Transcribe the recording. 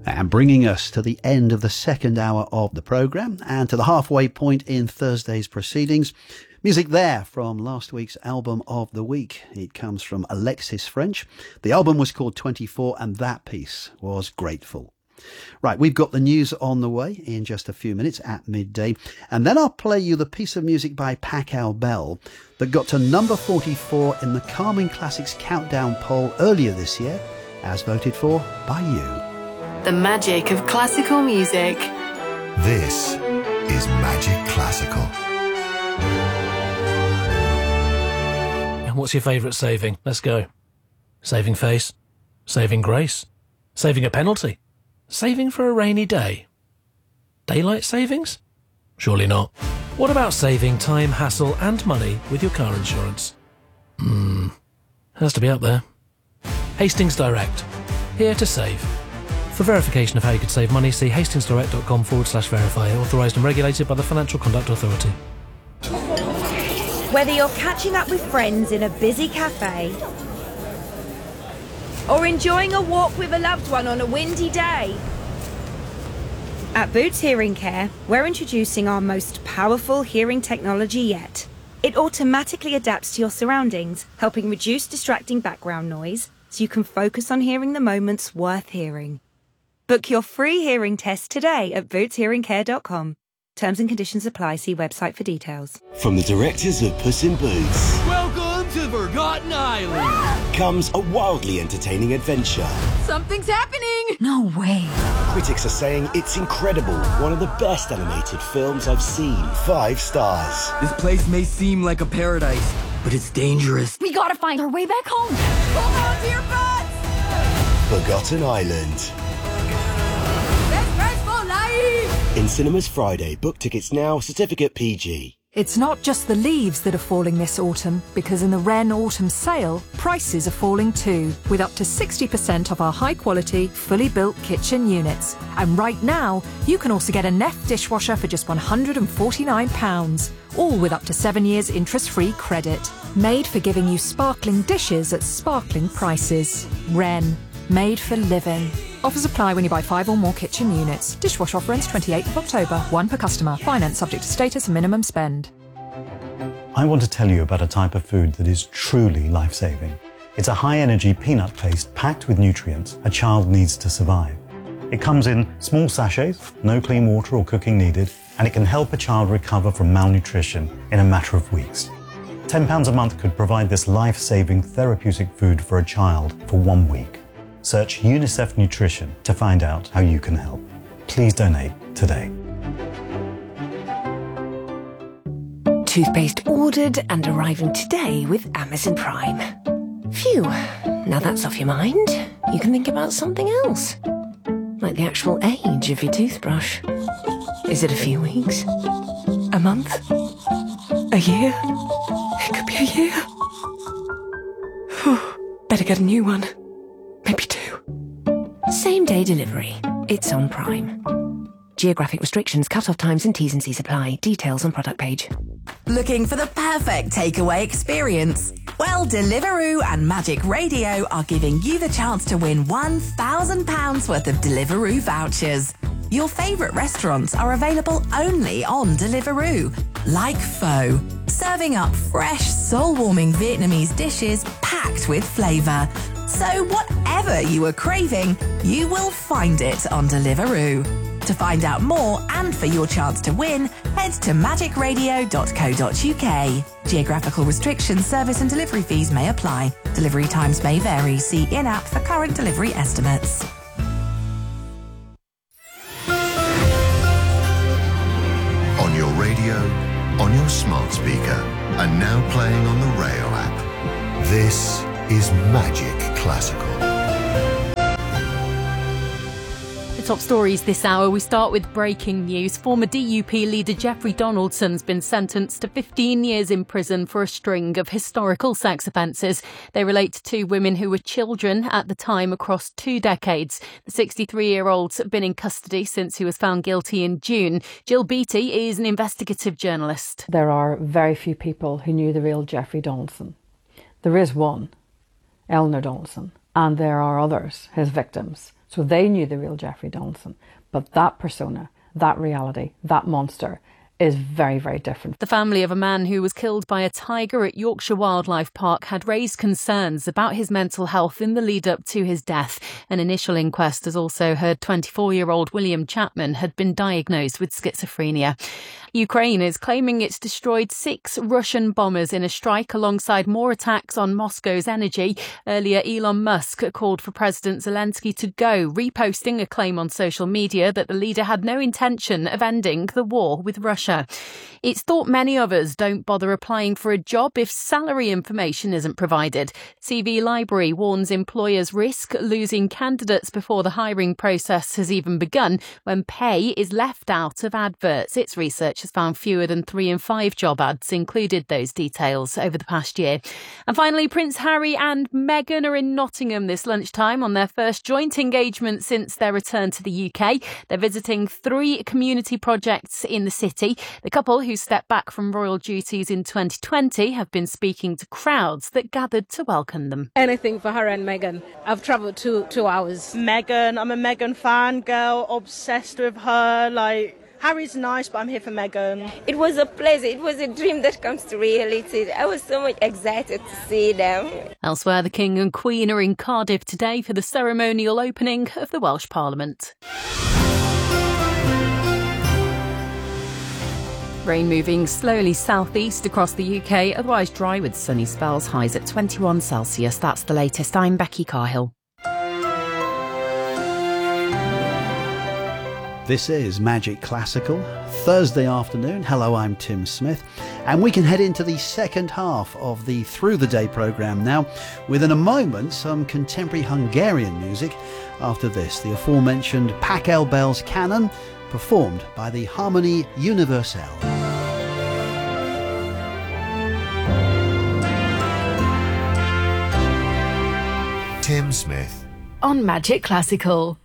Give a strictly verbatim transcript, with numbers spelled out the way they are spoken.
And bringing us to the end of the second hour of the programme and to the halfway point in Thursday's proceedings. Music there from last week's album of the week. It comes from Alexis French. The album was called twenty-four and that piece was Grateful. Right, we've got the news on the way in just a few minutes at midday. And then I'll play you the piece of music by Paco Bell that got to number forty-four in the Carming Classics Countdown poll earlier this year, as voted for by you. The magic of classical music. This is Magic Classical. And what's your favourite saving? Let's go. Saving face? Saving grace? Saving a penalty? Saving for a rainy day? Daylight savings? Surely not. What about saving time, hassle and money with your car insurance? Hmm, has to be up there. Hastings Direct. Here to save. For verification of how you could save money, see hastingsdirect.com forward slash verify, authorised and regulated by the Financial Conduct Authority. Whether you're catching up with friends in a busy cafe or enjoying a walk with a loved one on a windy day, at Boots Hearing Care, we're introducing our most powerful hearing technology yet. It automatically adapts to your surroundings, helping reduce distracting background noise so you can focus on hearing the moments worth hearing. Book your free hearing test today at boots hearing care dot com. Terms and conditions apply. See website for details. From the directors of Puss in Boots. Welcome to Forgotten Island. Comes a wildly entertaining adventure. Something's happening. No way. Critics are saying it's incredible. One of the best animated films I've seen. Five stars. This place may seem like a paradise, but it's dangerous. We gotta find our way back home. Hold on to your butts. Forgotten Island. Best price for life. In cinemas Friday. Book tickets now. Certificate P G. It's not just the leaves that are falling this autumn, because in the Wren Autumn Sale, prices are falling too, with up to sixty percent off our high-quality, fully built kitchen units. And right now, you can also get a Neff dishwasher for just one hundred and forty-nine pounds, all with up to seven years interest-free credit. Made for giving you sparkling dishes at sparkling prices. Wren. Made for living. Offers apply when you buy five or more kitchen units. Dishwasher offer ends twenty-eighth of October. One per customer. Finance subject to status and minimum spend. I want to tell you about a type of food that is truly life-saving. It's a high-energy peanut paste packed with nutrients a child needs to survive. It comes in small sachets, no clean water or cooking needed, and it can help a child recover from malnutrition in a matter of weeks. ten pounds a month could provide this life-saving therapeutic food for a child for one week. Search UNICEF Nutrition to find out how you can help. Please donate today. Toothpaste ordered and arriving today with Amazon Prime. Phew, now that's off your mind. You can think about something else. Like the actual age of your toothbrush. Is it a few weeks? A month? A year? It could be a year. Whew, better get a new one. Maybe two. Same day delivery. It's on Prime. Geographic restrictions, cut-off times and T's and C's apply. Details on product page. Looking for the perfect takeaway experience? Well, Deliveroo and Magic Radio are giving you the chance to win one thousand pounds worth of Deliveroo vouchers. Your favourite restaurants are available only on Deliveroo, like Pho, serving up fresh, soul-warming Vietnamese dishes packed with flavour. So whatever you are craving, you will find it on Deliveroo. To find out more and for your chance to win, head to magic radio dot co dot uk. Geographical restrictions, service and delivery fees may apply. Delivery times may vary. See in-app for current delivery estimates. On your radio, on your smart speaker, and now playing on the Rail app. This is Magic Classical. The top stories this hour, we start with breaking news. Former D U P leader Jeffrey Donaldson's been sentenced to fifteen years in prison for a string of historical sex offences. They relate to two women who were children at the time across two decades. The sixty-three-year-old's been in custody since he was found guilty in June. Jill Beattie is an investigative journalist. There are very few people who knew the real Jeffrey Donaldson. There is one, Eleanor Donaldson, and there are others, his victims. So they knew the real Jeffrey Donaldson. But that persona, that reality, that monster is very, very different. The family of a man who was killed by a tiger at Yorkshire Wildlife Park had raised concerns about his mental health in the lead up to his death. An initial inquest has also heard twenty-four-year-old William Chapman had been diagnosed with schizophrenia. Ukraine is claiming it's destroyed six Russian bombers in a strike alongside more attacks on Moscow's energy. Earlier, Elon Musk called for President Zelensky to go, reposting a claim on social media that the leader had no intention of ending the war with Russia. It's thought many of us don't bother applying for a job if salary information isn't provided. C V Library warns employers risk losing candidates before the hiring process has even begun when pay is left out of adverts. Its research has found fewer than three in five job ads included those details over the past year. And finally, Prince Harry and Meghan are in Nottingham this lunchtime on their first joint engagement since their return to the U K. They're visiting three community projects in the city. The couple, who stepped back from royal duties in twenty twenty, have been speaking to crowds that gathered to welcome them. Anything for Harry and Meghan. I've travelled two two hours. Meghan, I'm a Meghan fan girl, obsessed with her. Like, Harry's nice, but I'm here for Meghan. It was a pleasure. It was a dream that comes to reality. I was so much excited to see them. Elsewhere, the King and Queen are in Cardiff today for the ceremonial opening of the Welsh Parliament. Rain moving slowly southeast across the U K, otherwise dry with sunny spells, highs at twenty-one Celsius. That's the latest. I'm Becky Carhill. This is Magic Classical, Thursday afternoon. Hello, I'm Tim Smith. And we can head into the second half of the Through the Day programme now, with in a moment some contemporary Hungarian music. After this, the aforementioned Pachelbel's Bells Canon, performed by the Harmonie Universelle. Tim Smith on Magic Classical.